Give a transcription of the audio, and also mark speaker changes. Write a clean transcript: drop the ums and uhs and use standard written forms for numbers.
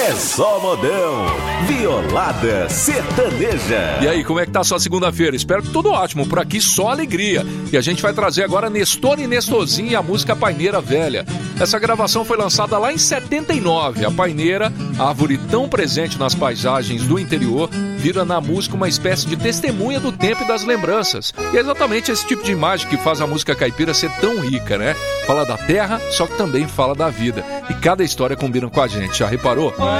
Speaker 1: É só modão, Violada Sertaneja.
Speaker 2: E aí, como é que tá a sua segunda-feira? Espero que tudo ótimo, por aqui só alegria. E a gente vai trazer agora Nestor e Nestorzinho e a música Paineira Velha. Essa gravação foi lançada lá em 79. A paineira, a árvore tão presente nas paisagens do interior, vira na música uma espécie de testemunha do tempo e das lembranças. E é exatamente esse tipo de imagem que faz a música caipira ser tão rica, né? Fala da terra, só que também fala da vida. E cada história combina com a gente, já reparou?